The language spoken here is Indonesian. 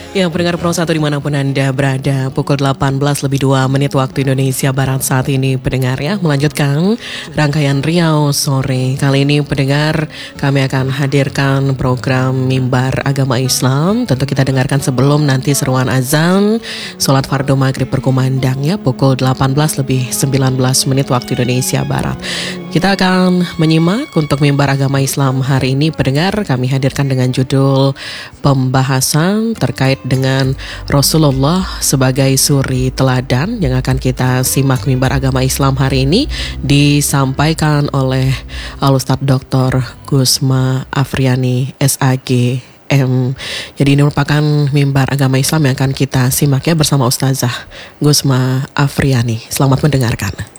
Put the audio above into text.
Ya, pendengar Pro 1 dimanapun Anda berada, pukul 18:02 waktu Indonesia Barat saat ini pendengar ya, melanjutkan rangkaian Riau Sore. Kali ini pendengar, kami akan hadirkan program Mimbar Agama Islam. Tentu kita dengarkan sebelum nanti seruan azan, sholat fardu maghrib berkumandang ya, pukul 18:19 waktu Indonesia Barat. Kita akan menyimak untuk Mimbar Agama Islam hari ini pendengar, kami hadirkan dengan judul pembahasan terkait dengan Rasulullah sebagai suri teladan yang akan kita simak Mimbar Agama Islam hari ini disampaikan oleh Al-Ustadz Dr. Gusma Afriani SAG M. Jadi ini merupakan Mimbar Agama Islam yang akan kita simak ya bersama Ustazah Gusma Afriani. Selamat mendengarkan.